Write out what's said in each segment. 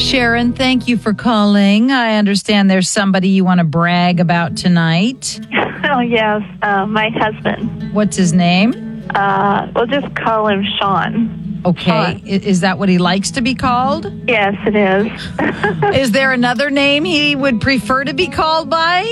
Sharon, thank you for calling. I understand there's somebody you want to brag about tonight. Oh, yes, my husband. What's his name? We'll just call him Sean. Okay. Sean. Is that what he likes to be called? Yes, it is. Is there another name he would prefer to be called by?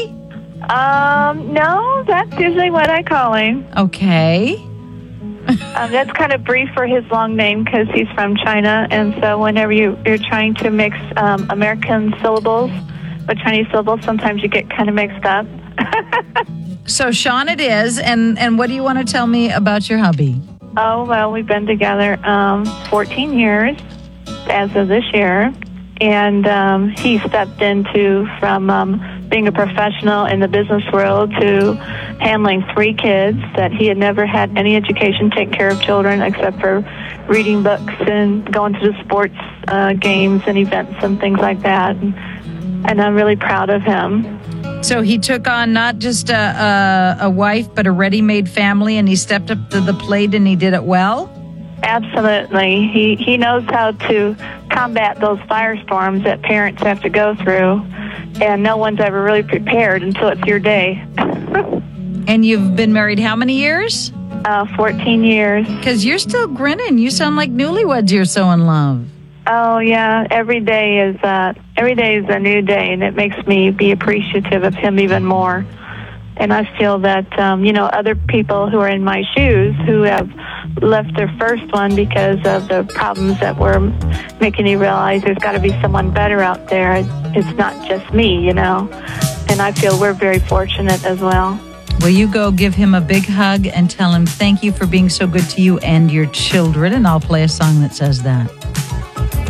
No, that's usually what I call him. Okay. That's kind of brief for his long name because he's from China, and so whenever you're trying to mix American syllables with Chinese syllables, sometimes you get kind of mixed up. So Sean it is, and what do you want to tell me about your hubby? Oh, well, we've been together 14 years as of this year, and he stepped into from being a professional in the business world to handling 3 kids that he had never had any education take care of children except for reading books and going to the sports games and events and things like that. And I'm really proud of him. So he took on not just a wife, but a ready-made family, and he stepped up to the plate and he did it well? Absolutely. He knows how to combat those firestorms that parents have to go through, and no one's ever really prepared until it's your day. And you've been married how many years? 14 years. Because you're still grinning. You sound like newlyweds. You're so in love. Oh, yeah. Every day is a new day, and it makes me be appreciative of him even more. And I feel that, other people who are in my shoes who have left their first one because of the problems that were making me realize there's got to be someone better out there. It's not just me, And I feel we're very fortunate as well. Will you go give him a big hug and tell him thank you for being so good to you and your children? And I'll play a song that says that.